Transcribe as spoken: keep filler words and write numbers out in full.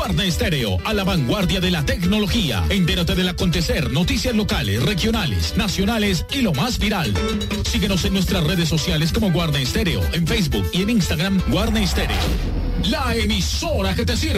Guarda Estéreo, a la vanguardia de la tecnología. Entérate del acontecer, noticias locales, regionales, nacionales y lo más viral. Síguenos en nuestras redes sociales como Guarda Estéreo, en Facebook y en Instagram, Guarda Estéreo. La emisora que te sirve.